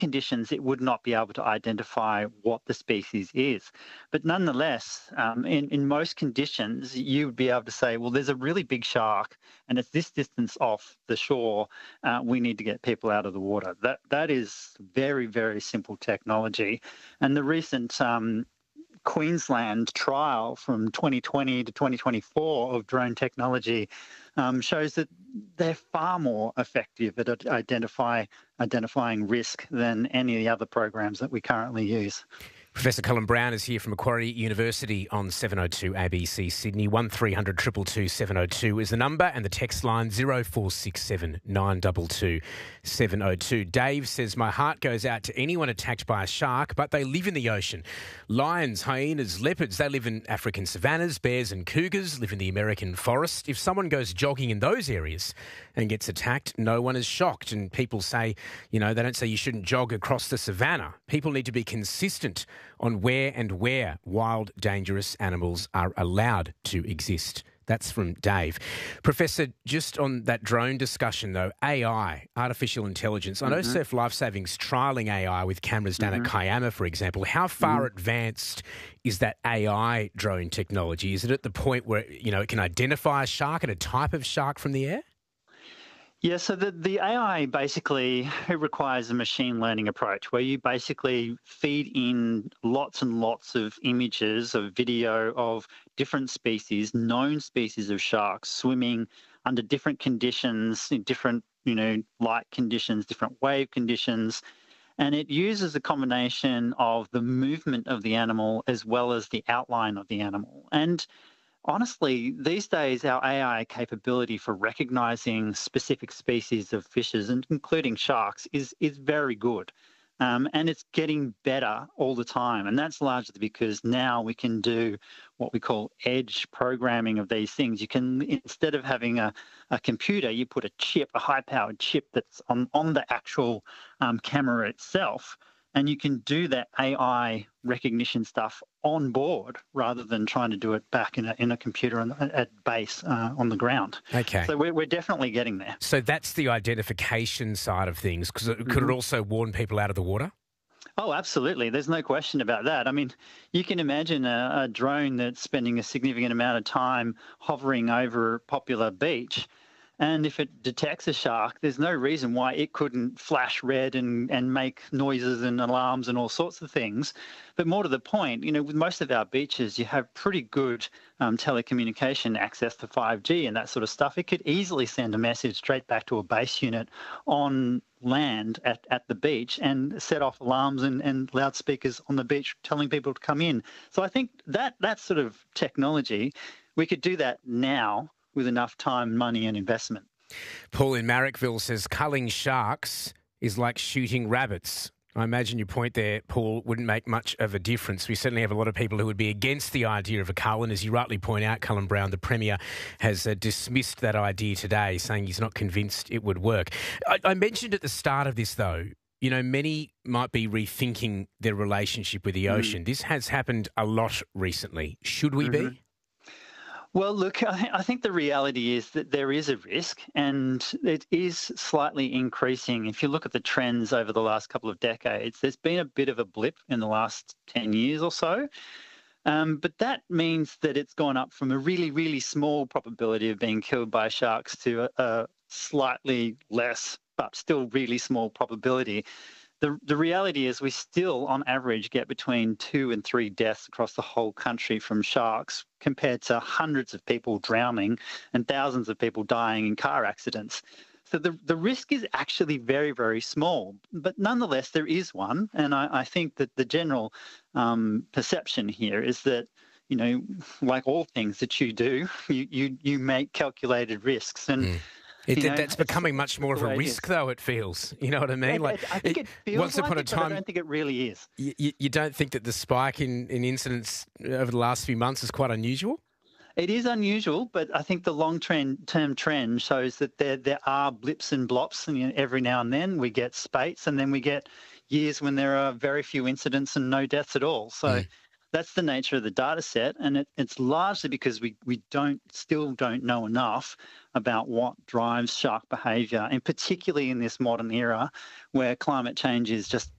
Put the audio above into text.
conditions, it would not be able to identify what the species is. But nonetheless, in most conditions, you would be able to say, well, there's a really big shark and it's this distance off the shore. We need to get people out of the water. That is very, very simple technology. And the recent Queensland trial from 2020 to 2024 of drone technology shows that they're far more effective at identifying risk than any of the other programs that we currently use. Professor Colin Brown is here from Macquarie University on 702 ABC Sydney. 1300 222 702 is the number, and the text line 0467 922 702. Dave says, my heart goes out to anyone attacked by a shark, but they live in the ocean. Lions, hyenas, leopards, they live in African savannas. Bears and cougars live in the American forest. If someone goes jogging in those areas and gets attacked, no one is shocked. And people say, they don't say you shouldn't jog across the savannah. People need to be consistent on where wild, dangerous animals are allowed to exist. That's from Dave. Professor, just on that drone discussion, though, AI, artificial intelligence. I know Surf Lifesaving's trialling AI with cameras down at Kiama, for example. How far advanced is that AI drone technology? Is it at the point where, it can identify a shark and a type of shark from the air? Yeah, so the AI basically, it requires a machine learning approach where you basically feed in lots and lots of images, of video of different species, known species of sharks swimming under different conditions, in different, light conditions, different wave conditions. And it uses a combination of the movement of the animal as well as the outline of the animal. And honestly, these days, our AI capability for recognizing specific species of fishes, and including sharks, is very good. And it's getting better all the time. And that's largely because now we can do what we call edge programming of these things. You can, instead of having a computer, you put a chip, a high-powered chip that's on the actual camera itself. And you can do that AI recognition stuff on board rather than trying to do it back in a computer at base on the ground. Okay. So we're definitely getting there. So that's the identification side of things. Could it also warn people out of the water? Oh, absolutely. There's no question about that. I mean, you can imagine a drone that's spending a significant amount of time hovering over a popular beach. And if it detects a shark, there's no reason why it couldn't flash red and make noises and alarms and all sorts of things. But more to the point, with most of our beaches, you have pretty good telecommunication access to 5G and that sort of stuff. It could easily send a message straight back to a base unit on land at the beach and set off alarms and loudspeakers on the beach telling people to come in. So I think that sort of technology, we could do that now with enough time, money and investment. Paul in Marrickville says culling sharks is like shooting rabbits. I imagine your point there, Paul, wouldn't make much of a difference. We certainly have a lot of people who would be against the idea of a cull, and as you rightly point out, Colin Brown, the Premier, has dismissed that idea today, saying he's not convinced it would work. I mentioned at the start of this, though, many might be rethinking their relationship with the ocean. This has happened a lot recently. Should we be? Well, look, I think the reality is that there is a risk and it is slightly increasing. If you look at the trends over the last couple of decades, there's been a bit of a blip in the last 10 years or so. But that means that it's gone up from a really, really small probability of being killed by sharks to a slightly less, but still really small probability. The reality is we still, on average, get between 2 and 3 deaths across the whole country from sharks compared to hundreds of people drowning and thousands of people dying in car accidents. So the risk is actually very, very small. But nonetheless, there is one. And I think that the general perception here is that, like all things that you do, you make calculated risks. And that's becoming much more of a risk, though, it feels. You know what I mean? I think it feels once like upon a it, time, but I don't think it really is. You don't think that the spike in incidents over the last few months is quite unusual? It is unusual, but I think the long-term trend shows that there are blips and blops, and every now and then we get spates, and then we get years when there are very few incidents and no deaths at all. So That's the nature of the data set, and it's largely because we still don't know enough about what drives shark behaviour, and particularly in this modern era where climate change is just